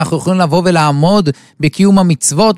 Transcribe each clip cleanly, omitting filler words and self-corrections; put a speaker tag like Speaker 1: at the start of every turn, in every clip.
Speaker 1: אנחנו יכולים לבוא ולעמוד בקיום המצוות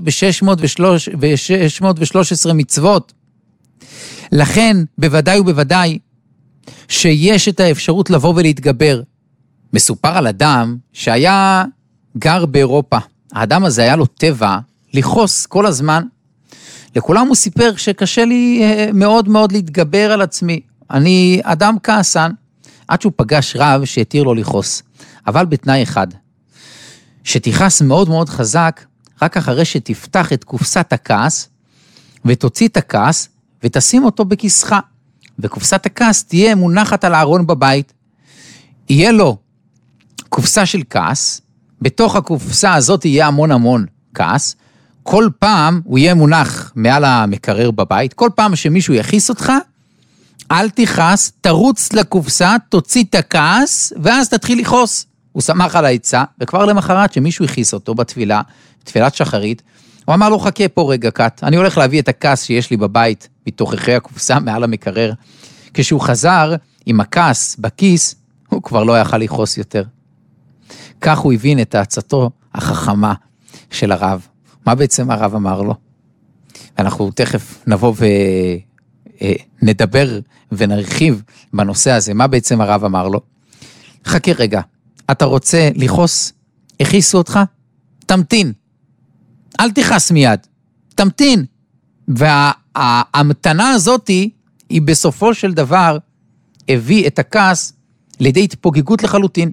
Speaker 1: ב-613 מצוות. לכן, בוודאי ובוודאי, שיש את האפשרות לבוא ולהתגבר. מסופר על אדם שהיה גר באירופה. האדם הזה היה לו טבע לחוס כל הזמן. לכולם הוא סיפר שקשה לי מאוד מאוד להתגבר על עצמי. אני אדם כעסן, עד שהוא פגש רב שהתיר לו לחוס. אבל בתנאי אחד, שתיחס מאוד מאוד חזק, רק אחרי שתפתח את קופסת הכעס, ותוציא את הכעס, ותשים אותו בכיסך. וקופסת הכעס תהיה מונחת על הארון בבית. יהיה לו קופסה של כעס, בתוך הקופסה הזאת יהיה המון המון כעס, כל פעם הוא יהיה מונח מעל המקרר בבית, כל פעם שמישהו יכיס אותך, אל תכעס, תרוץ לקופסה, תוציא את הכעס, ואז תתחיל לכעוס. הוא שמח על העצה, וכבר למחרת שמישהו הכיס אותו בתפילה, תפילת שחרית, הוא אמר לו, חכה פה רגע קט, אני הולך להביא את הכעס שיש לי בבית, מתוככי הקופסה מעל המקרר. כשהוא חזר עם הכעס בכיס, הוא כבר לא יכל לכעוס יותר. כך הוא הבין את העצתו החכמה של הרב. מה בעצם הרב אמר לו? אנחנו תכף נבוא ונדבר ונרחיב בנושא הזה. מה בעצם הרב אמר לו? חכה רגע, אתה רוצה לכעוס? הכיסו אותך? תמתין. אל תכעס מיד. תמתין. וההמתנה הזאת היא בסופו של דבר הביא את הכעס לידי התפוגגות לחלוטין.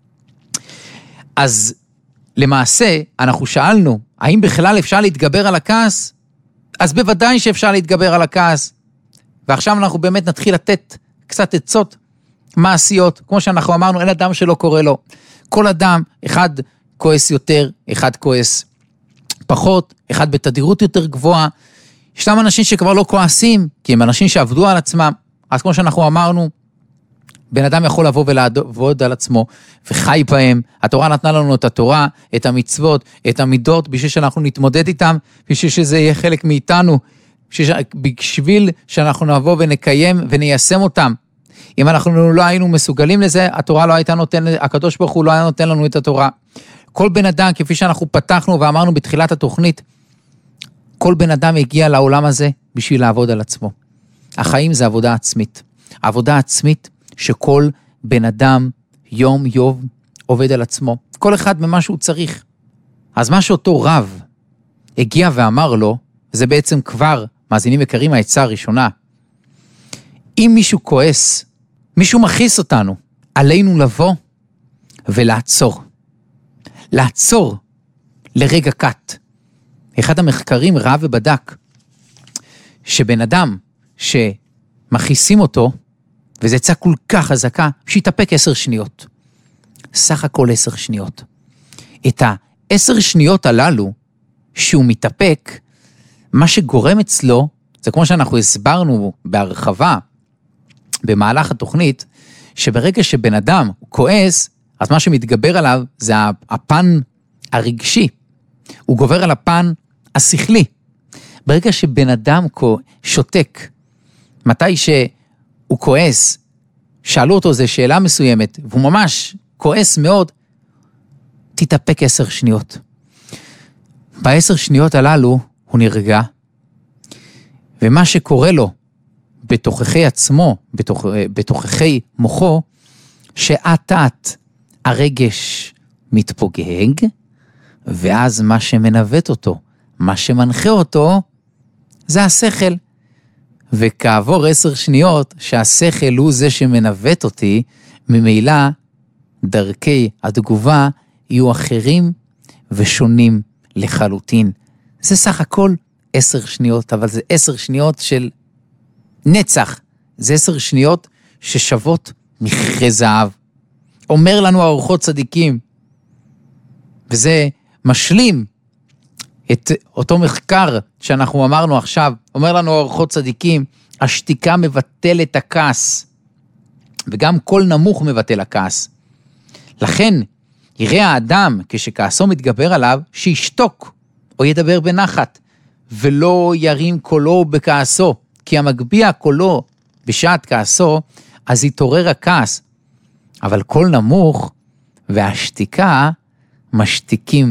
Speaker 1: אז למעשה אנחנו שאלנו, האם בכלל אפשר להתגבר על הכעס? אז בוודאי שאפשר להתגבר על הכעס. ועכשיו אנחנו באמת נתחיל לתת קצת עצות מעשיות, כמו שאנחנו אמרנו, אין אדם שלא קורא לו. כל אדם, אחד כועס יותר, אחד כועס פחות, אחד בתדירות יותר גבוהה. ישנם אנשים שכבר לא כועסים, כי הם אנשים שעבדו על עצמם. אז כמו שאנחנו אמרנו, בן אדם יכול לבוא ולעבוד על עצמו, וחי בהם. התורה נתנה לנו את התורה, את המצוות, את המידות, בשביל שאנחנו נתמודד איתם, בשביל שזה יהיה חלק מאיתנו, בשביל שאנחנו נבוא ונקיים וניישם אותם. אם אנחנו לא היינו מסוגלים לזה, התורה לא הייתה נותן, הקדוש ברוך הוא לא היה נותן לנו את התורה. כל בן אדם, כפי שאנחנו פתחנו ואמרנו בתחילת התוכנית, כל בן אדם הגיע לעולם הזה בשביל לעבוד על עצמו. החיים זה עבודה עצמית. עבודה עצמית שכל בן אדם יום יום עובד על עצמו. כל אחד ממה שהוא צריך. אז מה שאותו רב הגיע ואמר לו, זה בעצם כבר, מאזינים יקרים, העצה הראשונה. אם מישהו כועס, מישהו מכעיס אותנו, עלינו לבוא ולעצור. לעצור לרגע קט. אחד המחקרים ראה ובדק, שבן אדם שמכעיסים אותו, וזו עצה כל כך חזקה, שיתאפק 10 שניות. סך הכל 10 שניות. את ה10 שניות הללו, שהוא מתאפק, מה שגורם אצלו, זה כמו שאנחנו הסברנו בהרחבה, במהלך התוכנית, שברגע שבן אדם כועס, אז מה שמתגבר עליו, זה הפן הרגשי. הוא גובר על הפן השכלי. ברגע שבן אדם שותק, מתי שהוא כועס, שאלו אותו, זה שאלה מסוימת, והוא ממש כועס מאוד, תתאפק 10 שניות. ב10 שניות הללו הוא נרגע, ומה שקורה לו בתוככי עצמו, בתוככי מוחו, שעתת הרגש מתפוגג, ואז מה שמנווט אותו, מה שמנחה אותו, זה השכל. וכעבור 10 שניות, שהשכל הוא זה שמנווט אותי, ממילא דרכי התגובה יהיו אחרים ושונים לחלוטין. זה סך הכל 10 שניות, אבל זה 10 שניות של נצח. זה 10 שניות ששוות מכרה זהב. אומר לנו האורחות צדיקים, וזה משלים את אותו מחקר שאנחנו אמרנו עכשיו, אומר לנו האורחות צדיקים, השתיקה מבטל את הכעס, וגם קול נמוך מבטל הכעס. לכן, יראה האדם כשכעסו מתגבר עליו, שישתוק או ידבר בנחת, ולא ירים קולו בכעסו, כי המגביע קולו בשעת כעסו, אז יתעורר הכעס. אבל קול נמוך והשתיקה משתיקים